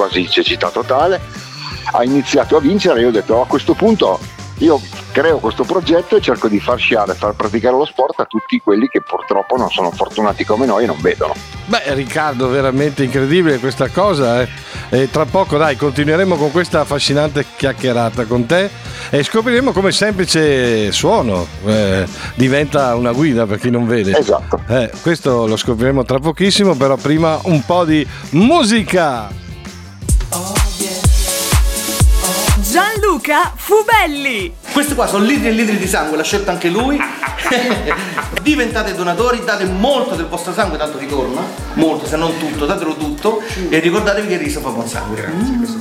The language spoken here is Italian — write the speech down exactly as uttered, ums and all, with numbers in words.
quasi cecità totale, ha iniziato a vincere. Io ho detto: a questo punto io creo questo progetto e cerco di far sciare, far praticare lo sport a tutti quelli che purtroppo non sono fortunati come noi e non vedono. Beh, Riccardo, veramente incredibile questa cosa, eh? E tra poco, dai, continueremo con questa affascinante chiacchierata con te e scopriremo come semplice suono eh, diventa una guida per chi non vede. Esatto. Eh, questo lo scopriremo tra pochissimo, però prima un po' di musica. Gianluca Fubelli. Questi qua sono litri e litri di sangue, l'ha scelto anche lui. Diventate donatori, date molto del vostro sangue, tanto ritorna, molto, se non tutto, datelo tutto e ricordatevi che il riso fa buon sangue. Grazie, questo